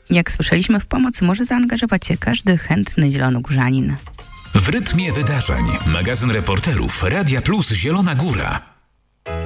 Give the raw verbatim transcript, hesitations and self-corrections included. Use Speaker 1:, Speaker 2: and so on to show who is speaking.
Speaker 1: Jak słyszeliśmy, w pomoc może zaangażować się każdy chętny zielonogórzanin.
Speaker 2: W rytmie wydarzeń. Magazyn reporterów Radia Plus Zielona Góra.